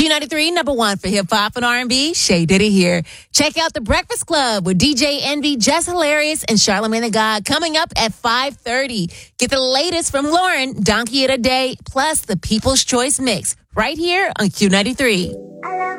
Q93, number one for hip hop and R&B. Shay Diddy here. Check out The Breakfast Club with DJ Envy, Jess Hilarious, and Charlamagne the God coming up at 5:30. Get the latest from Lauren, Donkey of the Day, plus the People's Choice Mix right here on Q93.